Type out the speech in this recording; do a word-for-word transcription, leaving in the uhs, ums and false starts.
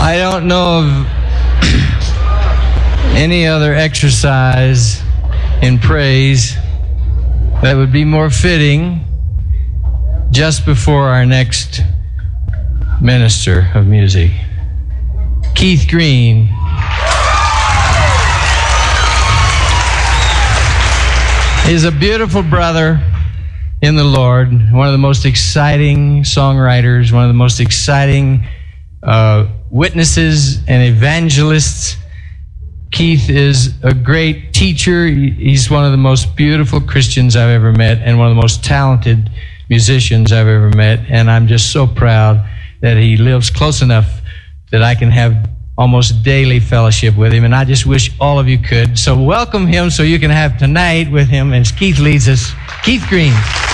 I don't know of any other exercise in praise that would be more fitting just before our next minister of music. Keith Green. He's a beautiful brother in the Lord, one of the most exciting songwriters, one of the most exciting uh, witnesses and evangelists. Keith is a great teacher. He's one of the most beautiful Christians I've ever met and one of the most talented musicians I've ever met. And I'm just so proud that he lives close enough that I can have almost daily fellowship with him. And I just wish all of you could. So welcome him so you can have tonight with him as Keith leads us. Keith Green.